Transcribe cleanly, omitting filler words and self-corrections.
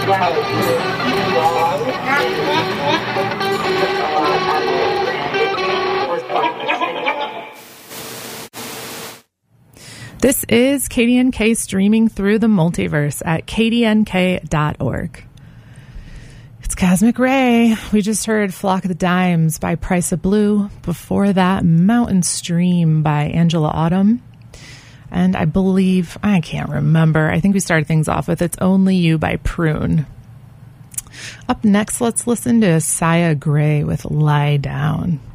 This is KDNK streaming through the multiverse at kdnk.org. It's Cosmic Ray. We just heard Flock of the Dimes by Price of Blue. Before that, Mountain Stream by Angela Autumn. And I believe, I can't remember, I think we started things off with It's Only You by Prune. Up next, let's listen to Saya Gray with Lie Down.